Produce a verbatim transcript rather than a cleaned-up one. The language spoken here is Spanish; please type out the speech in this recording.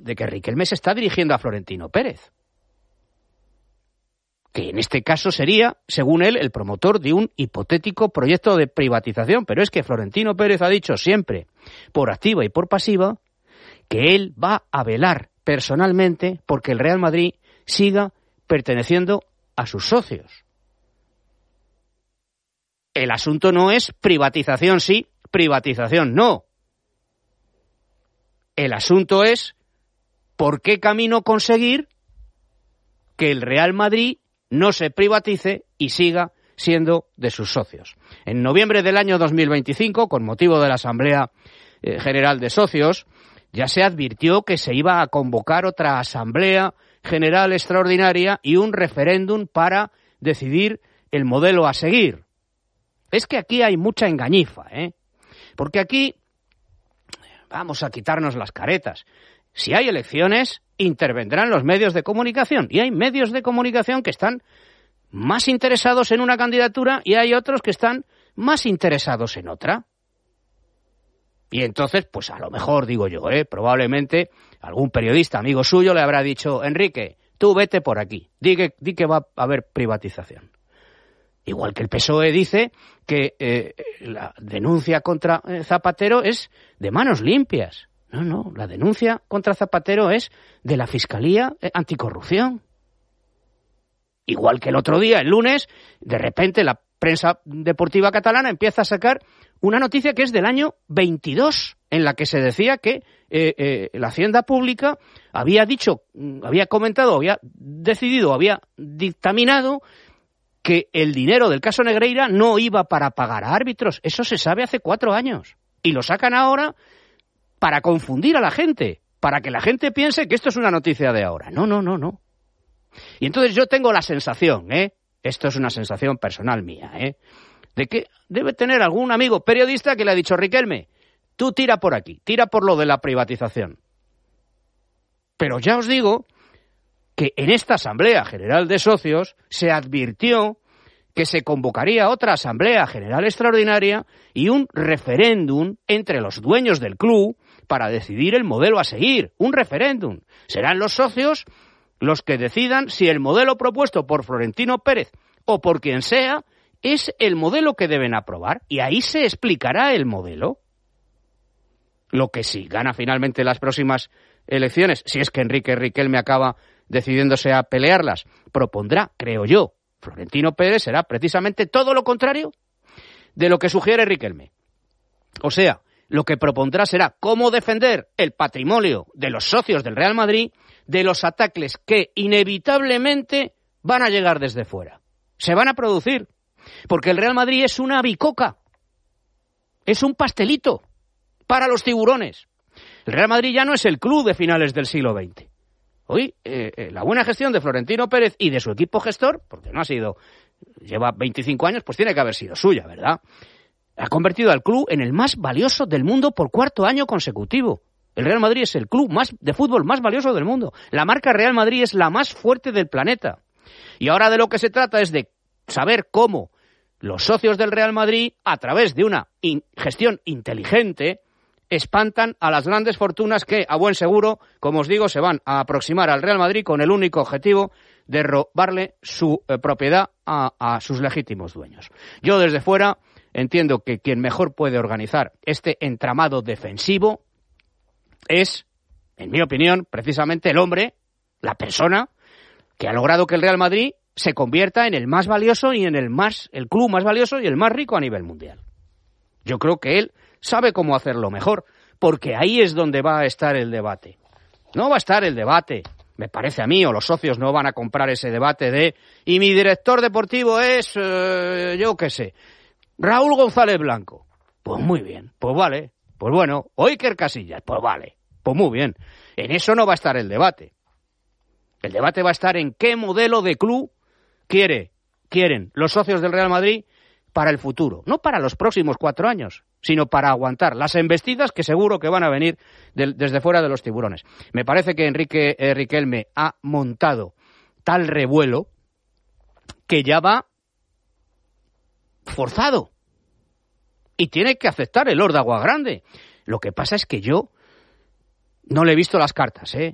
de que Riquelme se está dirigiendo a Florentino Pérez, que en este caso sería, según él, el promotor de un hipotético proyecto de privatización. Pero es que Florentino Pérez ha dicho siempre, por activa y por pasiva, que él va a velar personalmente porque el Real Madrid siga perteneciendo a sus socios. El asunto no es privatización sí, privatización no. El asunto es por qué camino conseguir que el Real Madrid no se privatice y siga siendo de sus socios. En noviembre del año dos mil veinticinco, con motivo de la Asamblea eh, General de Socios, ya se advirtió que se iba a convocar otra Asamblea General Extraordinaria y un referéndum para decidir el modelo a seguir. Es que aquí hay mucha engañifa, ¿eh? Porque aquí vamos a quitarnos las caretas. Si hay elecciones, intervendrán los medios de comunicación. Y hay medios de comunicación que están más interesados en una candidatura y hay otros que están más interesados en otra. Y entonces, pues a lo mejor, digo yo, ¿eh? probablemente algún periodista amigo suyo le habrá dicho, Enrique, tú vete por aquí, di que, di que va a haber privatización. Igual que el P S O E dice que eh, la denuncia contra eh, Zapatero es de manos limpias. No, no, la denuncia contra Zapatero es de la Fiscalía Anticorrupción. Igual que el otro día, el lunes, de repente la prensa deportiva catalana empieza a sacar una noticia que es del año veintidós, en la que se decía que eh, eh, la Hacienda Pública había dicho, había comentado, había decidido, había dictaminado que el dinero del caso Negreira no iba para pagar a árbitros. Eso se sabe hace cuatro años. Y lo sacan ahora para confundir a la gente, para que la gente piense que esto es una noticia de ahora. No, no, no, no. Y entonces yo tengo la sensación, ¿eh? Esto es una sensación personal mía, ¿eh? De que debe tener algún amigo periodista que le ha dicho, Riquelme, tú tira por aquí, tira por lo de la privatización. Pero ya os digo que en esta Asamblea General de Socios se advirtió que se convocaría otra Asamblea General Extraordinaria y un referéndum entre los dueños del club para decidir el modelo a seguir. Un referéndum. Serán los socios los que decidan si el modelo propuesto por Florentino Pérez o por quien sea es el modelo que deben aprobar. Y ahí se explicará el modelo. Lo que si gana finalmente las próximas elecciones, si es que Enrique Riquelme acaba decidiéndose a pelearlas, propondrá, creo yo, Florentino Pérez será precisamente todo lo contrario de lo que sugiere Riquelme. O sea, lo que propondrá será cómo defender el patrimonio de los socios del Real Madrid de los ataques que inevitablemente van a llegar desde fuera. Se van a producir, porque el Real Madrid es una bicoca, es un pastelito para los tiburones. El Real Madrid ya no es el club de finales del siglo veinte. Hoy, eh, eh, la buena gestión de Florentino Pérez y de su equipo gestor, porque no ha sido, lleva veinticinco años, pues tiene que haber sido suya, ¿verdad? Ha convertido al club en el más valioso del mundo por cuarto año consecutivo. El Real Madrid es el club más de fútbol más valioso del mundo. La marca Real Madrid es la más fuerte del planeta. Y ahora de lo que se trata es de saber cómo los socios del Real Madrid, a través de una in- gestión inteligente, espantan a las grandes fortunas que, a buen seguro, como os digo, se van a aproximar al Real Madrid con el único objetivo de robarle su eh, propiedad a, a sus legítimos dueños. Yo desde fuera entiendo que quien mejor puede organizar este entramado defensivo es, en mi opinión, precisamente el hombre, la persona, que ha logrado que el Real Madrid se convierta en el más valioso y en el más, el club más valioso y el más rico a nivel mundial. Yo creo que él sabe cómo hacerlo mejor, porque ahí es donde va a estar el debate. No va a estar el debate, me parece a mí, o los socios no van a comprar ese debate de y mi director deportivo es, eh, yo qué sé, Raúl González Blanco. Pues muy bien, pues vale, pues bueno, o Iker Casillas, pues vale, pues muy bien. En eso no va a estar el debate. El debate va a estar en qué modelo de club quiere, quieren los socios del Real Madrid para el futuro, no para los próximos cuatro años, sino para aguantar las embestidas que seguro que van a venir de, desde fuera de los tiburones. Me parece que Enrique eh, Riquelme ha montado tal revuelo que ya va forzado y tiene que aceptar el Lord de Agua Grande. Lo que pasa es que yo no le he visto las cartas, ¿eh?